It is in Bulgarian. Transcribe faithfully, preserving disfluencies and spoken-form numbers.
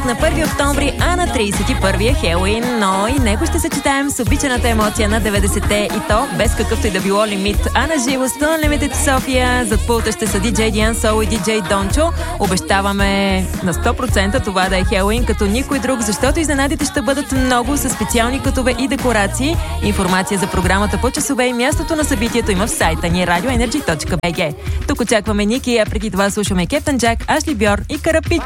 на първи октомври, а на тридесет и първи е Хелоуин, но и него ще съчетаем с обичаната емоция на деветдесетте и то без какъвто и да било лимит. А на живо сто Unlimited София, зад пулта ще са диджей Диан Сол и диджей Дончо. Обещаваме на сто процента това да е Хелоуин като никой друг, защото изненадите ще бъдат много с специални кътове и декорации. Информация за програмата по часове и мястото на събитието има в сайта ни радио енерджи точка би джи. Тук очакваме Ники, а преди това слушаме Кептън Джак, Ашли Бьор и Карапич.